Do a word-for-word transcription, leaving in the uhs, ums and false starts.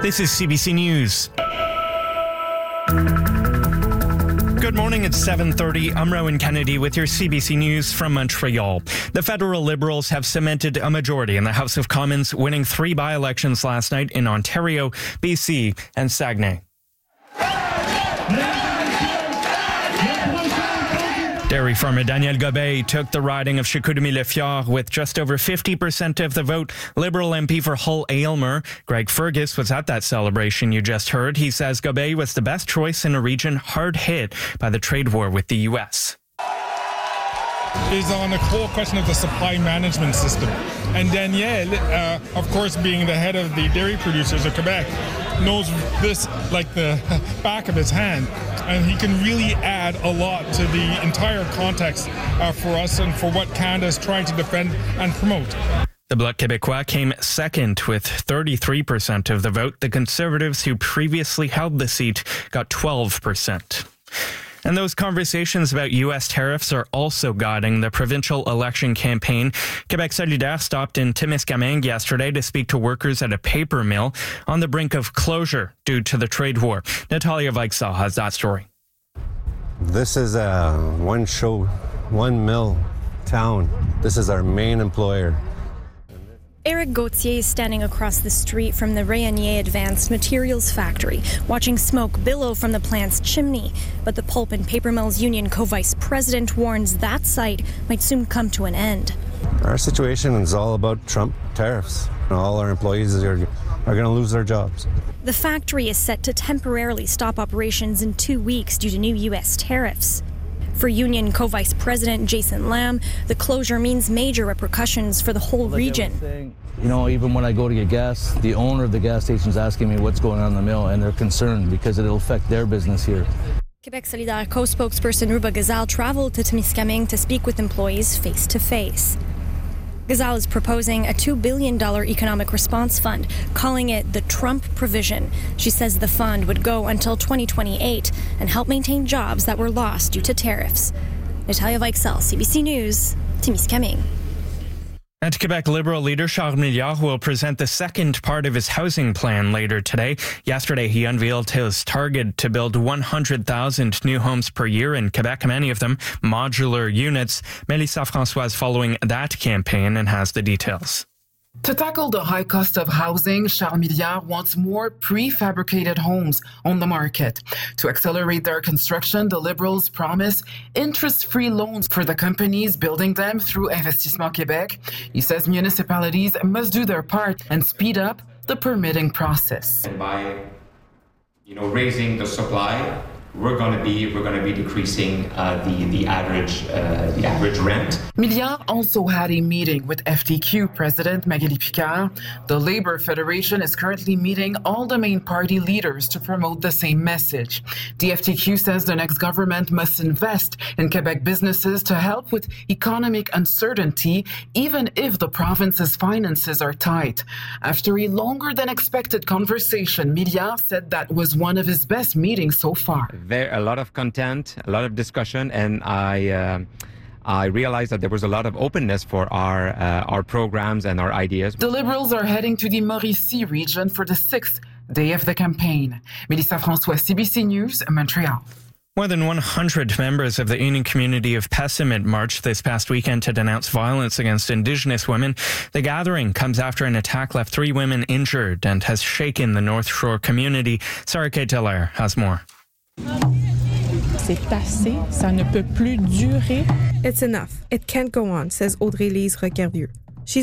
This is C B C News. Good morning, it's seven thirty. I'm Rowan Kennedy with your C B C News from Montreal. The federal Liberals have cemented a majority in the House of Commons, winning three by-elections last night in Ontario, B C, and Saguenay. Dairy farmer Daniel Gobeil took the riding of Chicoutimi-Le-Fjord with just over fifty percent of the vote. Liberal M P for Hull-Aylmer, Greg Fergus, was at that celebration you just heard. He says Gobeil was the best choice in a region hard hit by the trade war with the U S. Is on the whole question of the supply management system. And Daniel, uh, of course, being the head of the dairy producers of Quebec, knows this like the back of his hand. And he can really add a lot to the entire context uh, for us and for what Canada is trying to defend and promote. The Bloc Québécois came second with thirty-three percent of the vote. The Conservatives, who previously held the seat, got twelve percent. And those conversations about U S tariffs are also guiding the provincial election campaign. Quebec Solidaire stopped in Témiscamingue yesterday to speak to workers at a paper mill on the brink of closure due to the trade war. Natalia Vaiksal has that story. This is a one show, one mill town. This is our main employer. Eric Gauthier is standing across the street from the Rayonier Advanced Materials Factory, watching smoke billow from the plant's chimney. But the Pulp and Paper Mills Union co-vice president warns that site might soon come to an end. Our situation is all about Trump tariffs. All our employees are, are going to lose their jobs. The factory is set to temporarily stop operations in two weeks due to new U S tariffs. For Union co-vice president Jason Lamb, the closure means major repercussions for the whole like region. Saying, you know, even when I go to get gas, the owner of the gas station is asking me what's going on in the mill, and they're concerned because it'll affect their business here. Quebec Solidaire co-spokesperson Ruba Gazal traveled to Témiscamingue to speak with employees face-to-face. Gazal is proposing a two billion dollars economic response fund, calling it the Trump provision. She says the fund would go until twenty twenty-eight and help maintain jobs that were lost due to tariffs. Natalia Vaiksal, C B C News, Témiscamingue. And Quebec Liberal leader Charles Milliard will present the second part of his housing plan later today. Yesterday, he unveiled his target to build one hundred thousand new homes per year in Quebec, many of them modular units. Mélissa François is following that campaign and has the details. To tackle the high cost of housing, Charles Milliard wants more prefabricated homes on the market. To accelerate their construction, the Liberals promise interest-free loans for the companies building them through Investissement Québec. He says municipalities must do their part and speed up the permitting process. And by, you know, raising the supply, we're going to be we're going to be decreasing uh, the the average uh, the average rent. Milliard also had a meeting with F T Q President Magali Picard. The Labour Federation is currently meeting all the main party leaders to promote the same message. The F T Q says the next government must invest in Quebec businesses to help with economic uncertainty, even if the province's finances are tight. After a longer than expected conversation, Milliard said that was one of his best meetings so far. There a lot of content, a lot of discussion, and I uh, I realized that there was a lot of openness for our uh, our programs and our ideas. The Liberals are heading to the Mauricie region for the sixth day of the campaign. Mélissa François, C B C News, Montreal. More than one hundred members of the Union community of Pessamit marched this past weekend to denounce violence against Indigenous women. The gathering comes after an attack left three women injured and has shaken the North Shore community. Sarah Kate Dallaire has more. C'est assez, ça ne peut plus durer. It's enough. It can't go on, says Audrey-Lise Recardieu.